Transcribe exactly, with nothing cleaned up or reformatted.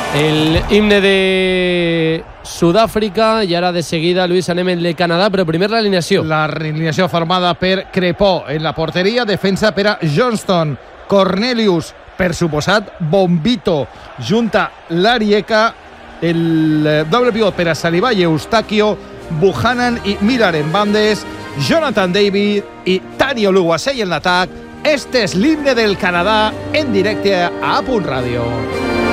El himne de Sud-àfrica i ara de seguida, Lluís, anem el de Canadà, però primer l'alineació. L'alineació formada per Crepó en la porteria, defensa per a Johnston, Cornelius, per suposat Bombito, junta l'Arieka, el doble pivot per a Saliba i Eustaquio, Buchanan i Miller en bandes, Jonathan David i Tani Oluwasei en l'atac. Este és l'himne del Canadà en directe a A Punt Ràdio.